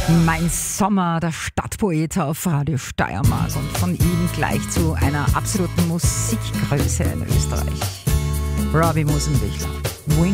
Mein Sommer, der Stadtpoet auf Radio Steiermark und von ihm gleich zu einer absoluten Musikgröße in Österreich. Robbie Mosenbichler.